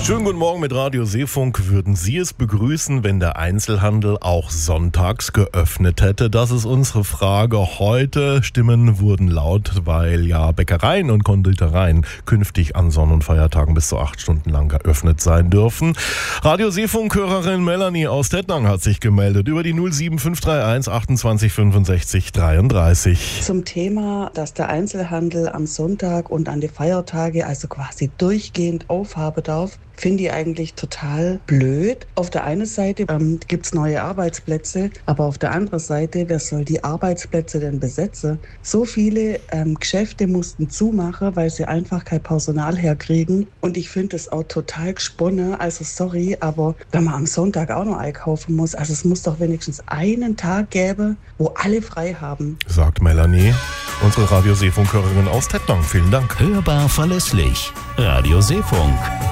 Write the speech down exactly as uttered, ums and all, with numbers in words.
Schönen guten Morgen mit Radio Seefunk. Würden Sie es begrüßen, wenn der Einzelhandel auch sonntags geöffnet hätte? Das ist unsere Frage heute. Stimmen wurden laut, weil ja Bäckereien und Konditoreien künftig an Sonn- und Feiertagen bis zu acht Stunden lang geöffnet sein dürfen. Radio Seefunk-Hörerin Melanie aus Tettnang hat sich gemeldet über die null sieben fünf drei eins achtundzwanzig fünfundsechzig dreiunddreißig. Zum Thema, dass der Einzelhandel am Sonntag und an die Feiertage also quasi durchgehend aufhaben darf, finde ich eigentlich total blöd. Auf der einen Seite ähm, gibt es neue Arbeitsplätze, aber auf der anderen Seite, wer soll die Arbeitsplätze denn besetzen? So viele ähm, Geschäfte mussten zumachen, weil sie einfach kein Personal herkriegen. Und ich finde das auch total gesponnen. Also sorry, aber wenn man am Sonntag auch noch einkaufen muss, also es muss doch wenigstens einen Tag geben, wo alle frei haben. Sagt Melanie, unsere Radio Seefunk-Hörerin aus Tettnang. Vielen Dank. Hörbar verlässlich. Radio Seefunk.